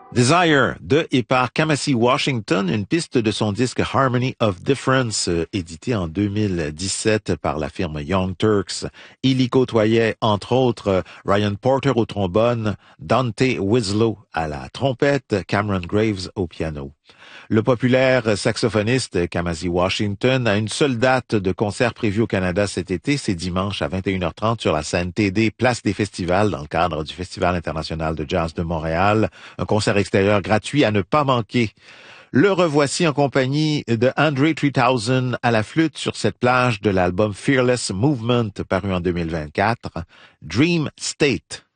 Desire de et par Kamasi Washington, une piste de son disque Harmony of Difference, édité en 2017 par la firme Young Turks. Il y côtoyait, entre autres, Ryan Porter au trombone, Dante Winslow à la trompette, Cameron Graves au piano. Le populaire saxophoniste Kamasi Washington a une seule date de concert prévue au Canada cet été, c'est dimanche à 21h30 sur la scène TD Place des Festivals dans le cadre du Festival international de jazz de Montréal. Un concert extérieur gratuit à ne pas manquer. Le revoici en compagnie de Andre 3000 à la flûte sur cette plage de l'album Fearless Movement paru en 2024, Dream State.